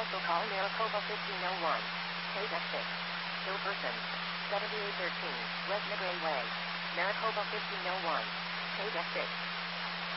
also call Maricopa 1501. KDEC 6. Hill Person. 7813. West Negrey Way. Maricopa 1501. KDEC 6.